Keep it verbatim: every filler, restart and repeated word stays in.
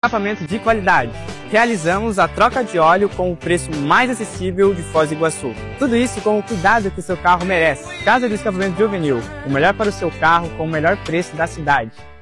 escapamento de qualidade. Realizamos a troca de óleo com o preço mais acessível de Foz do Iguaçu. Tudo isso com o cuidado que o seu carro merece. Casa do Escapamento Juvenil, o melhor para o seu carro com o melhor preço da cidade.